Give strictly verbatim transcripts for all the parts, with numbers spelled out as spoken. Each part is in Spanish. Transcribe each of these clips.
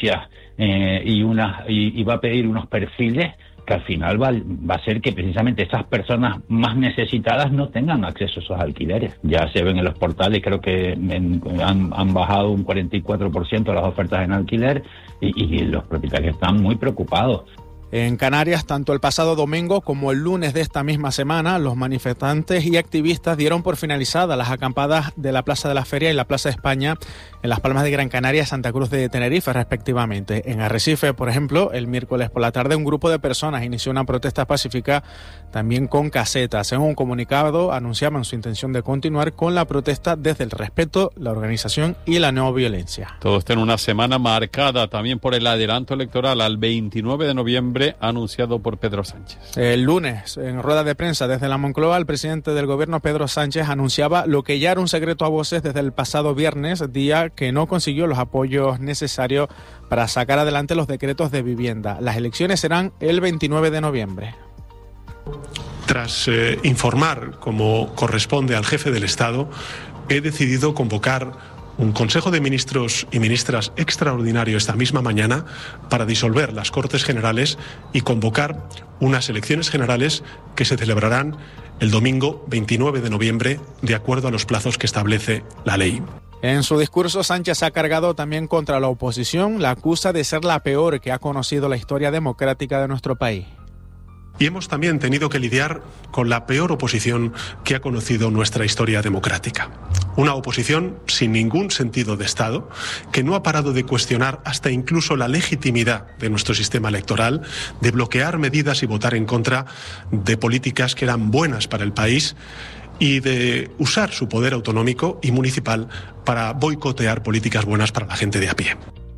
eh, y, una, y, y va a pedir unos perfiles que al final va, va a ser que precisamente esas personas más necesitadas no tengan acceso a esos alquileres. Ya se ven en los portales, creo que en, han, han bajado un cuarenta y cuatro por ciento las ofertas en alquiler y, y los propietarios están muy preocupados. En Canarias, tanto el pasado domingo como el lunes de esta misma semana, los manifestantes y activistas dieron por finalizadas las acampadas de la Plaza de la Feria y la Plaza de España en Las Palmas de Gran Canaria y Santa Cruz de Tenerife, respectivamente. En Arrecife, por ejemplo, el miércoles por la tarde, un grupo de personas inició una protesta pacífica también con casetas. En un comunicado anunciaban su intención de continuar con la protesta desde el respeto, la organización y la no violencia. Todo esto en una semana marcada también por el adelanto electoral al veintinueve de noviembre anunciado por Pedro Sánchez. El lunes, en rueda de prensa desde la Moncloa, el presidente del gobierno, Pedro Sánchez, anunciaba lo que ya era un secreto a voces desde el pasado viernes, día que no consiguió los apoyos necesarios para sacar adelante los decretos de vivienda. Las elecciones serán el veintinueve de noviembre. Tras eh, informar, como corresponde al jefe del Estado, he decidido convocar un Consejo de Ministros y Ministras extraordinario esta misma mañana para disolver las Cortes Generales y convocar unas elecciones generales que se celebrarán el domingo veintinueve de noviembre, de acuerdo a los plazos que establece la ley. En su discurso, Sánchez ha cargado también contra la oposición, la acusa de ser la peor que ha conocido la historia democrática de nuestro país. Y hemos también tenido que lidiar con la peor oposición que ha conocido nuestra historia democrática. Una oposición sin ningún sentido de Estado, que no ha parado de cuestionar hasta incluso la legitimidad de nuestro sistema electoral, de bloquear medidas y votar en contra de políticas que eran buenas para el país y de usar su poder autonómico y municipal para boicotear políticas buenas para la gente de a pie.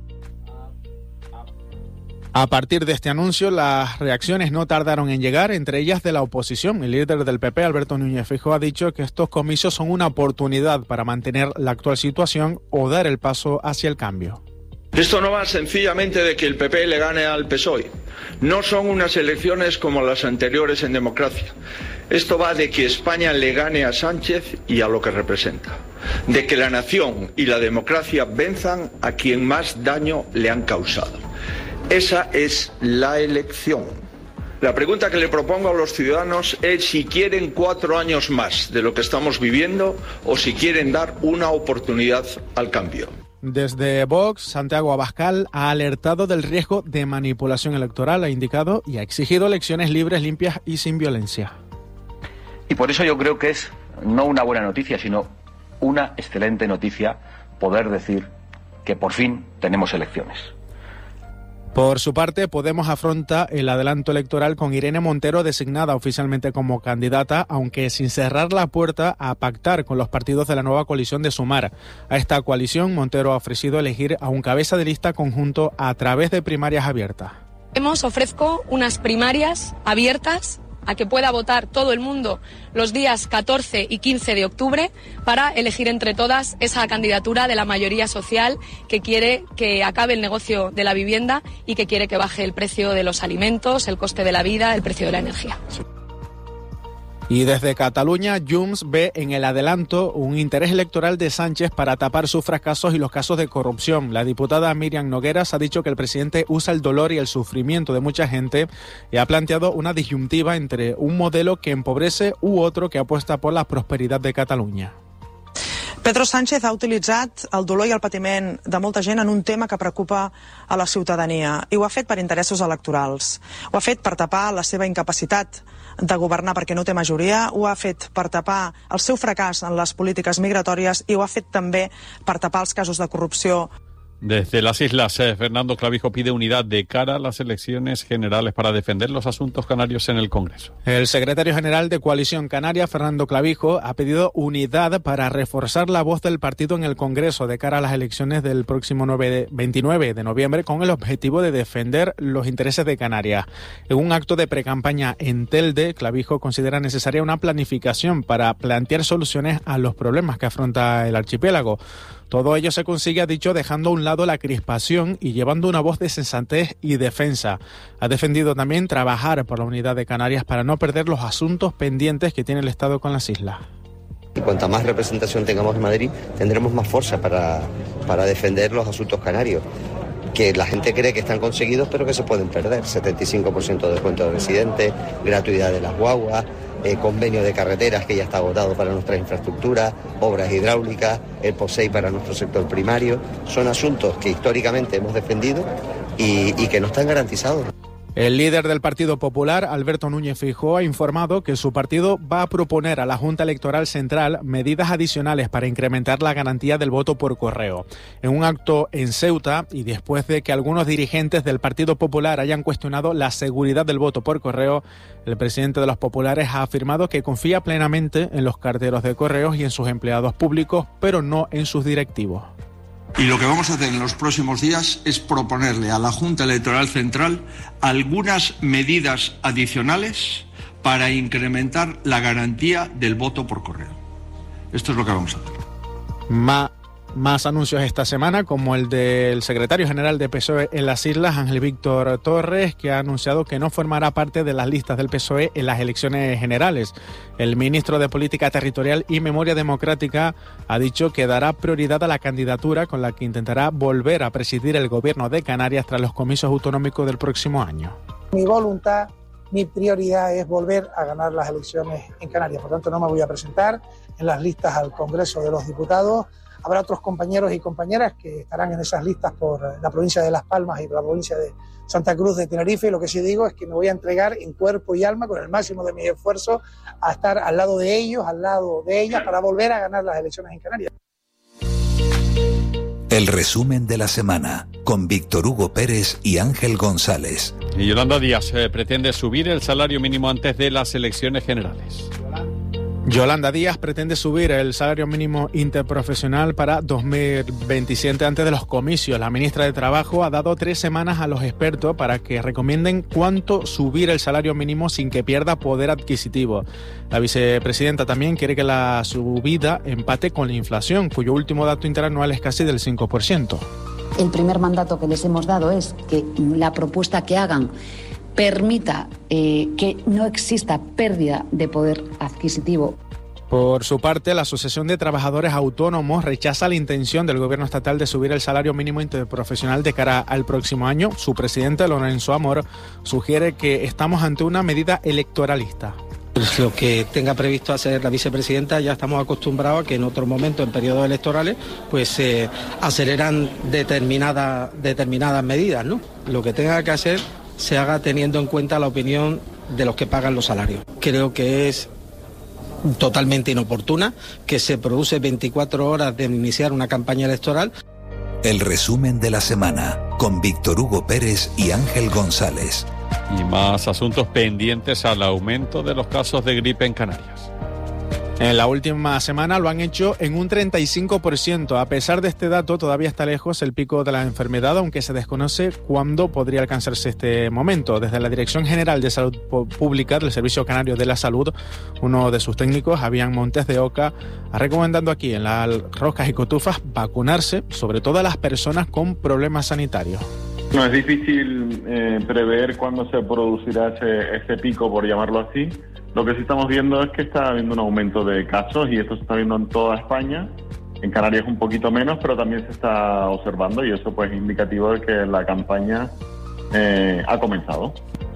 A partir de este anuncio, las reacciones no tardaron en llegar, entre ellas de la oposición. El líder del P P, Alberto Núñez Feijóo, ha dicho que estos comicios son una oportunidad para mantener la actual situación o dar el paso hacia el cambio. Esto no va sencillamente de que el P P le gane al P S O E. No son unas elecciones como las anteriores en democracia. Esto va de que España le gane a Sánchez y a lo que representa. De que la nación y la democracia venzan a quien más daño le han causado. Esa es la elección. La pregunta que le propongo a los ciudadanos es si quieren cuatro años más de lo que estamos viviendo o si quieren dar una oportunidad al cambio. Desde Vox, Santiago Abascal ha alertado del riesgo de manipulación electoral, ha indicado y ha exigido elecciones libres, limpias y sin violencia. Y por eso yo creo que es no una buena noticia, sino una excelente noticia poder decir que por fin tenemos elecciones. Por su parte, Podemos afronta el adelanto electoral con Irene Montero designada oficialmente como candidata, aunque sin cerrar la puerta a pactar con los partidos de la nueva coalición de Sumar. A esta coalición, Montero ha ofrecido elegir a un cabeza de lista conjunto a través de primarias abiertas. Podemos ofrezco unas primarias abiertas a que pueda votar todo el mundo los días catorce y quince de octubre para elegir entre todas esa candidatura de la mayoría social que quiere que acabe el negocio de la vivienda y que quiere que baje el precio de los alimentos, el coste de la vida, el precio de la energía. Y desde Cataluña, Junts ve en el adelanto un interés electoral de Sánchez para tapar sus fracasos y los casos de corrupción. La diputada Míriam Nogueras ha dicho que el presidente usa el dolor y el sufrimiento de mucha gente y ha planteado una disyuntiva entre un modelo que empobrece u otro que apuesta por la prosperidad de Catalunya. Pedro Sánchez ha utilitzat el dolor i el patiment de molta gent en un tema que preocupa a la ciutadania i ho ha fet per interessos electorals. Ho ha fet per tapar la seva incapacitat de governar perquè no té majoria, ho ha fet per tapar el seu fracàs en les polítiques migratòries i ho ha fet també per tapar els casos de corrupció. Desde las islas, eh, Fernando Clavijo pide unidad de cara a las elecciones generales para defender los asuntos canarios en el Congreso. El secretario general de Coalición Canaria, Fernando Clavijo, ha pedido unidad para reforzar la voz del partido en el Congreso de cara a las elecciones del próximo veintinueve de noviembre con el objetivo de defender los intereses de Canarias. En un acto de precampaña en Telde, Clavijo considera necesaria una planificación para plantear soluciones a los problemas que afronta el archipiélago. Todo ello se consigue, ha dicho, dejando a un lado la crispación y llevando una voz de sensatez y defensa. Ha defendido también trabajar por la unidad de Canarias para no perder los asuntos pendientes que tiene el Estado con las islas. Y cuanta más representación tengamos en Madrid, tendremos más fuerza para, para defender los asuntos canarios. que la gente cree que están conseguidos, pero que se pueden perder. setenta y cinco por ciento de descuento de residentes, gratuidad de las guaguas, eh, convenio de carreteras que ya está agotado para nuestras infraestructuras, obras hidráulicas, el POSEI para nuestro sector primario. Son asuntos que históricamente hemos defendido y, y que no están garantizados. El líder del Partido Popular, Alberto Núñez Feijóo, ha informado que su partido va a proponer a la Junta Electoral Central medidas adicionales para incrementar la garantía del voto por correo. En un acto en Ceuta, y después de que algunos dirigentes del Partido Popular hayan cuestionado la seguridad del voto por correo, el presidente de los populares ha afirmado que confía plenamente en los carteros de correos y en sus empleados públicos, pero no en sus directivos. Y lo que vamos a hacer en los próximos días es proponerle a la Junta Electoral Central algunas medidas adicionales para incrementar la garantía del voto por correo. Esto es lo que vamos a hacer. Ma Más anuncios esta semana, como el del secretario general de P S O E en las Islas, Ángel Víctor Torres, que ha anunciado que no formará parte de las listas del P S O E en las elecciones generales. El ministro de Política Territorial y Memoria Democrática ha dicho que dará prioridad a la candidatura con la que intentará volver a presidir el gobierno de Canarias tras los comicios autonómicos del próximo año. Mi voluntad, mi prioridad es volver a ganar las elecciones en Canarias. Por tanto, no me voy a presentar en las listas al Congreso de los Diputados. Habrá otros compañeros y compañeras que estarán en esas listas por la provincia de Las Palmas y por la provincia de Santa Cruz de Tenerife. Y lo que sí digo es que me voy a entregar en cuerpo y alma, con el máximo de mis esfuerzos, a estar al lado de ellos, al lado de ellas, para volver a ganar las elecciones en Canarias. El resumen de la semana, con Víctor Hugo Pérez y Ángel González. Y Yolanda Díaz eh, pretende subir el salario mínimo antes de las elecciones generales. Yolanda Díaz pretende subir el salario mínimo interprofesional para dos mil veintisiete antes de los comicios. La ministra de Trabajo ha dado tres semanas a los expertos para que recomienden cuánto subir el salario mínimo sin que pierda poder adquisitivo. La vicepresidenta también quiere que la subida empate con la inflación, cuyo último dato interanual es casi del cinco por ciento. El primer mandato que les hemos dado es que la propuesta que hagan permita eh, que no exista pérdida de poder adquisitivo. Por su parte, la Asociación de Trabajadores Autónomos rechaza la intención del gobierno estatal de subir el salario mínimo interprofesional de cara al próximo año. Su presidente, Lorenzo Amor, sugiere que estamos ante una medida electoralista. Lo que tenga previsto hacer la vicepresidenta, ya estamos acostumbrados a que en otros momentos, en periodos electorales, pues se eh, aceleran determinadas, determinadas medidas, ¿no? Lo que tenga que hacer se haga teniendo en cuenta la opinión de los que pagan los salarios. Creo que es totalmente inoportuna que se produce veinticuatro horas de iniciar una campaña electoral. El resumen de la semana, con Víctor Hugo Pérez y Ángel González. Y más asuntos pendientes al aumento de los casos de gripe en Canarias. En la última semana lo han hecho en un treinta y cinco por ciento. A pesar de este dato, todavía está lejos el pico de la enfermedad, aunque se desconoce cuándo podría alcanzarse este momento. Desde la Dirección General de Salud Pública del Servicio Canario de la Salud, uno de sus técnicos, Javián Montes de Oca, ha recomendado aquí en las Rocas y Cotufas vacunarse, sobre todo a las personas con problemas sanitarios. No, es difícil eh, prever cuándo se producirá ese, ese pico, por llamarlo así. Lo que sí estamos viendo es que está habiendo un aumento de casos y esto se está viendo en toda España. En Canarias un poquito menos, pero también se está observando y eso pues es indicativo de que la campaña eh, ha comenzado.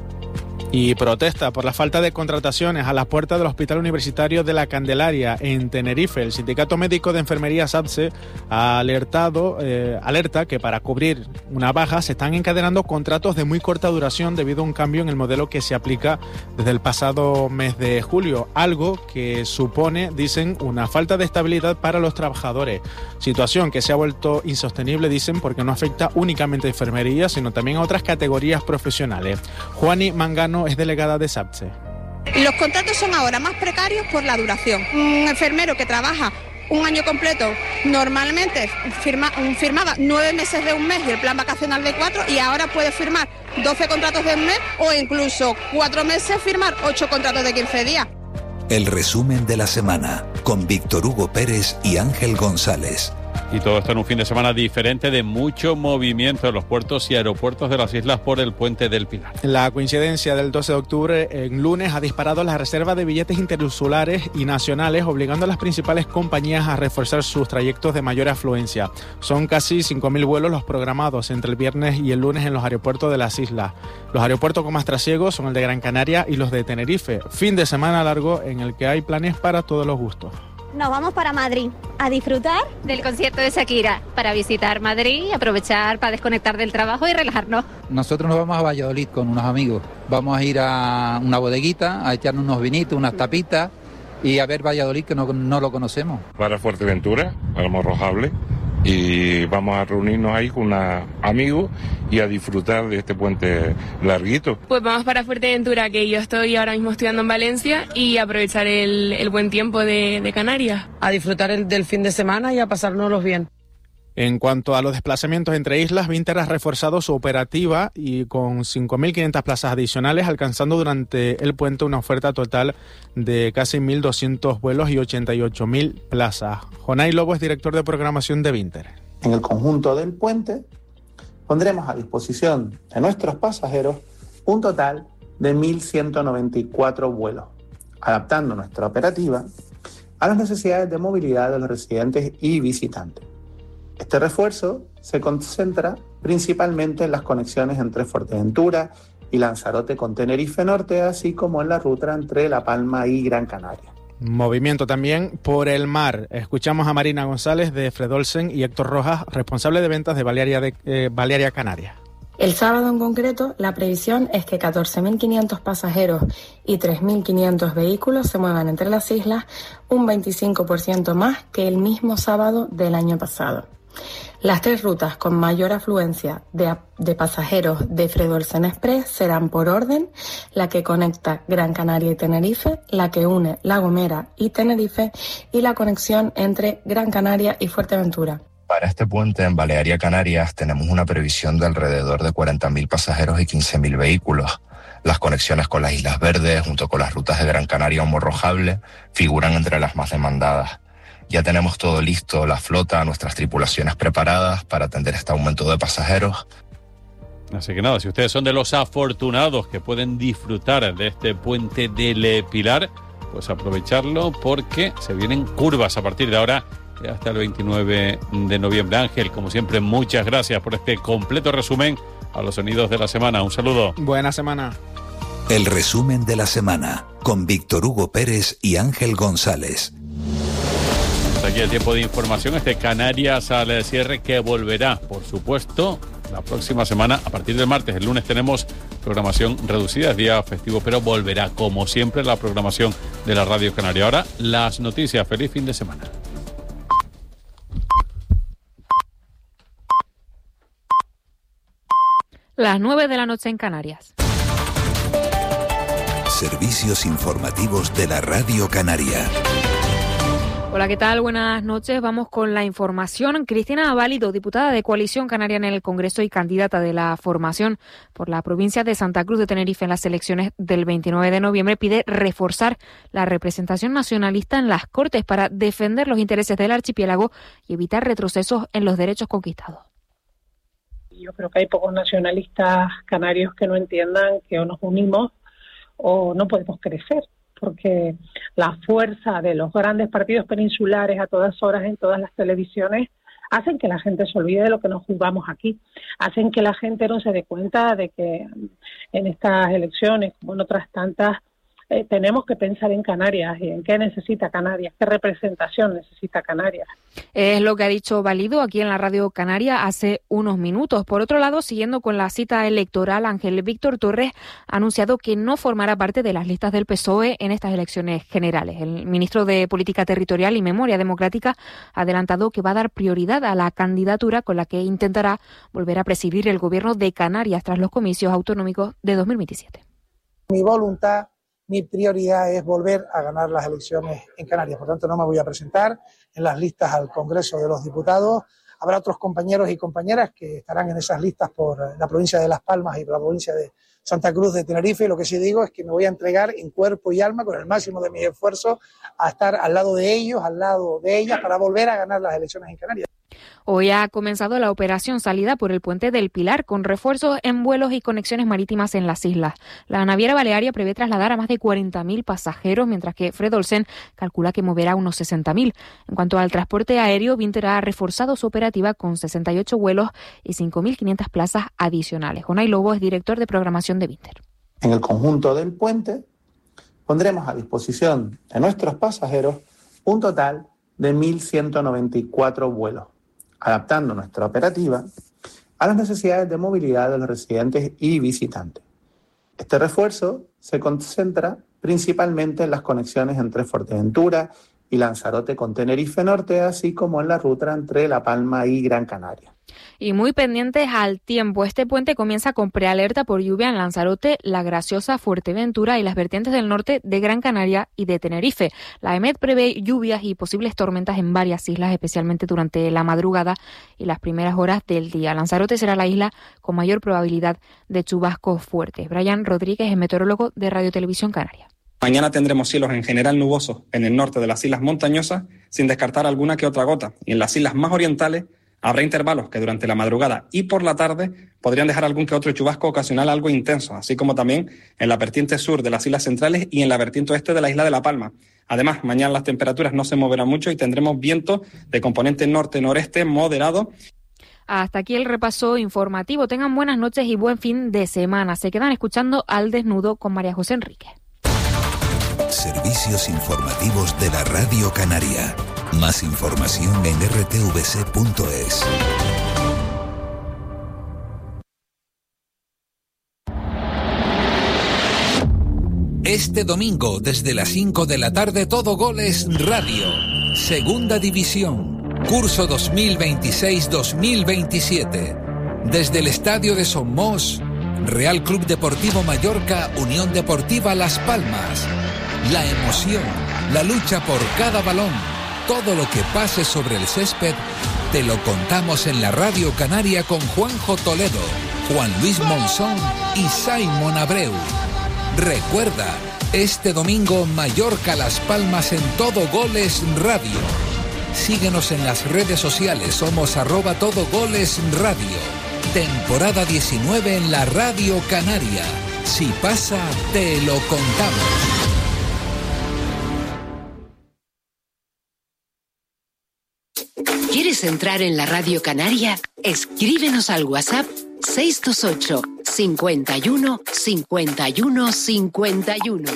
Y protesta por la falta de contrataciones a las puertas del Hospital Universitario de la Candelaria en Tenerife. El Sindicato Médico de Enfermería SAPSE ha alertado, eh, alerta que para cubrir una baja se están encadenando contratos de muy corta duración debido a un cambio en el modelo que se aplica desde el pasado mes de julio, algo que supone, dicen, una falta de estabilidad para los trabajadores. Situación que se ha vuelto insostenible, dicen, porque no afecta únicamente a enfermería, sino también a otras categorías profesionales. Juani Mangano es delegada de SAPSE. Los contratos son ahora más precarios por la duración. Un enfermero que trabaja un año completo normalmente firma, firmaba nueve meses de un mes y el plan vacacional de cuatro, y ahora puede firmar doce contratos de un mes o incluso cuatro meses firmar ocho contratos de quince días. El resumen de la semana, con Víctor Hugo Pérez y Ángel González. Y todo esto en un fin de semana diferente, de mucho movimiento en los puertos y aeropuertos de las islas por el Puente del Pilar. La coincidencia del doce de octubre en lunes ha disparado la reserva de billetes interinsulares y nacionales, obligando a las principales compañías a reforzar sus trayectos de mayor afluencia. Son casi cinco mil vuelos los programados entre el viernes y el lunes en los aeropuertos de las islas. Los aeropuertos con más trasiego son el de Gran Canaria y los de Tenerife. Fin de semana largo en el que hay planes para todos los gustos. Nos vamos para Madrid a disfrutar del concierto de Shakira, para visitar Madrid y aprovechar para desconectar del trabajo y relajarnos. Nosotros nos vamos a Valladolid con unos amigos. Vamos a ir a una bodeguita, a echarnos unos vinitos, unas tapitas y a ver Valladolid, que no, no lo conocemos. Para Fuerteventura, para Morrojable, y vamos a reunirnos ahí con unos amigos y a disfrutar de este puente larguito. Pues vamos para Fuerteventura, que yo estoy ahora mismo estudiando en Valencia, y aprovechar el, el buen tiempo de, de Canarias. A disfrutar el, del fin de semana y a pasárnoslos bien. En cuanto a los desplazamientos entre islas, Vinter ha reforzado su operativa y con cinco mil quinientas plazas adicionales, alcanzando durante el puente una oferta total de casi mil doscientos vuelos y ochenta y ocho mil plazas. Jonay Lobo es director de programación de Vinter. En el conjunto del puente pondremos a disposición de nuestros pasajeros un total de mil ciento noventa y cuatro vuelos, adaptando nuestra operativa a las necesidades de movilidad de los residentes y visitantes. Este refuerzo se concentra principalmente en las conexiones entre Fuerteventura y Lanzarote con Tenerife Norte, así como en la ruta entre La Palma y Gran Canaria. Movimiento también por el mar. Escuchamos a Marina González de Fredolsen y Héctor Rojas, responsable de ventas de Balearia, de, eh, Balearia Canaria. El sábado en concreto, la previsión es que catorce mil quinientos pasajeros y tres mil quinientos vehículos se muevan entre las islas, un veinticinco por ciento más que el mismo sábado del año pasado. Las tres rutas con mayor afluencia de, de pasajeros de Fredolsen Express serán por orden: la que conecta Gran Canaria y Tenerife, la que une La Gomera y Tenerife y la conexión entre Gran Canaria y Fuerteventura. Para este puente en Balearia Canarias tenemos una previsión de alrededor de cuarenta mil pasajeros y quince mil vehículos. Las conexiones con las Islas Verdes, junto con las rutas de Gran Canaria o Morrojable, figuran entre las más demandadas. Ya tenemos todo listo, la flota, nuestras tripulaciones preparadas para atender este aumento de pasajeros. Así que nada, si ustedes son de los afortunados que pueden disfrutar de este puente del Pilar, pues aprovecharlo, porque se vienen curvas a partir de ahora hasta el veintinueve de noviembre. Ángel, como siempre, muchas gracias por este completo resumen a los sonidos de la semana. Un saludo. Buena semana. El resumen de la semana con Víctor Hugo Pérez y Ángel González. Hasta aquí el tiempo de información. Este Canarias al cierre, que volverá, por supuesto, la próxima semana. A partir del martes, el lunes tenemos programación reducida, es día festivo, pero volverá, como siempre, la programación de la Radio Canaria. Ahora, las noticias. Feliz fin de semana. Las nueve de la noche en Canarias. Servicios informativos de la Radio Canaria. Hola, ¿qué tal? Buenas noches. Vamos con la información. Cristina Válido, diputada de Coalición Canaria en el Congreso y candidata de la formación por la provincia de Santa Cruz de Tenerife en las elecciones del veintinueve de noviembre, pide reforzar la representación nacionalista en las Cortes para defender los intereses del archipiélago y evitar retrocesos en los derechos conquistados. Yo creo que hay pocos nacionalistas canarios que no entiendan que o nos unimos o no podemos crecer, porque la fuerza de los grandes partidos peninsulares a todas horas en todas las televisiones hacen que la gente se olvide de lo que nos jugamos aquí, hacen que la gente no se dé cuenta de que en estas elecciones, como en otras tantas, eh, tenemos que pensar en Canarias y en qué necesita Canarias, qué representación necesita Canarias. Es lo que ha dicho Válido aquí en la Radio Canaria hace unos minutos. Por otro lado, siguiendo con la cita electoral, Ángel Víctor Torres ha anunciado que no formará parte de las listas del P S O E en estas elecciones generales. El ministro de Política Territorial y Memoria Democrática ha adelantado que va a dar prioridad a la candidatura con la que intentará volver a presidir el gobierno de Canarias tras los comicios autonómicos de dos mil veintisiete. Mi voluntad, mi prioridad es volver a ganar las elecciones en Canarias. Por tanto, no me voy a presentar en las listas al Congreso de los Diputados. Habrá otros compañeros y compañeras que estarán en esas listas por la provincia de Las Palmas y por la provincia de Santa Cruz de Tenerife. Lo que sí digo es que me voy a entregar en cuerpo y alma, con el máximo de mis esfuerzos, a estar al lado de ellos, al lado de ellas, para volver a ganar las elecciones en Canarias. Hoy ha comenzado la operación salida por el puente del Pilar, con refuerzos en vuelos y conexiones marítimas en las islas. La naviera balearia prevé trasladar a más de cuarenta mil pasajeros, mientras que Fred Olsen calcula que moverá unos sesenta mil. En cuanto al transporte aéreo, Vinter ha reforzado su operativa con sesenta y ocho vuelos y cinco mil quinientas plazas adicionales. Jonay Lobo es director de programación de Vinter. En el conjunto del puente pondremos a disposición de nuestros pasajeros un total de mil ciento noventa y cuatro vuelos, adaptando nuestra operativa a las necesidades de movilidad de los residentes y visitantes. Este refuerzo se concentra principalmente en las conexiones entre Fuerteventura y Lanzarote con Tenerife Norte, así como en la ruta entre La Palma y Gran Canaria. Y muy pendientes al tiempo. Este puente comienza con prealerta por lluvia en Lanzarote, La Graciosa, Fuerteventura y las vertientes del norte de Gran Canaria y de Tenerife. La EMET prevé lluvias y posibles tormentas en varias islas, especialmente durante la madrugada y las primeras horas del día. Lanzarote será la isla con mayor probabilidad de chubascos fuertes. Brian Rodríguez es meteorólogo de Radio Televisión Canaria. Mañana tendremos cielos en general nubosos en el norte de las islas montañosas, sin descartar alguna que otra gota. Y en las islas más orientales habrá intervalos que durante la madrugada y por la tarde podrían dejar algún que otro chubasco ocasional algo intenso, así como también en la vertiente sur de las islas centrales y en la vertiente oeste de la isla de La Palma. Además, mañana las temperaturas no se moverán mucho y tendremos viento de componente norte-noreste moderado. Hasta aquí el repaso informativo. Tengan buenas noches y buen fin de semana. Se quedan escuchando Al Desnudo con María José Enrique. Servicios informativos de la Radio Canaria. Más información en r t v c punto es. Este domingo, desde las cinco de la tarde, Todo Goles Radio. Segunda División. Curso dos mil veintiséis dos mil veintisiete. Desde el Estadio de Somos, Real Club Deportivo Mallorca, Unión Deportiva Las Palmas. La emoción, la lucha por cada balón, todo lo que pase sobre el césped, te lo contamos en la Radio Canaria con Juanjo Toledo, Juan Luis Monzón y Simon Abreu. Recuerda, este domingo Mallorca Las Palmas en Todo Goles Radio. Síguenos en las redes sociales, somos arroba Todo Goles Radio. Temporada diecinueve en la Radio Canaria. Si pasa, te lo contamos. ¿Quieres entrar en la Radio Canaria? Escríbenos al WhatsApp seis dos ocho, cincuenta y uno, cincuenta y uno, cincuenta y uno.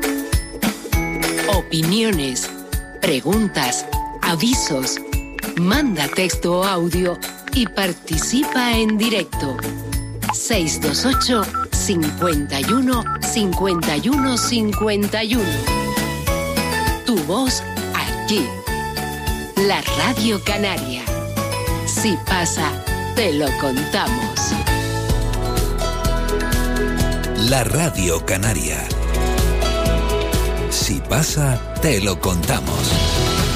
Opiniones, preguntas, avisos. Manda texto o audio y participa en directo. seis dos ocho, cincuenta y uno, cincuenta y uno, cincuenta y uno. Tu voz aquí. La Radio Canaria. Si pasa, te lo contamos. La Radio Canaria. Si pasa, te lo contamos.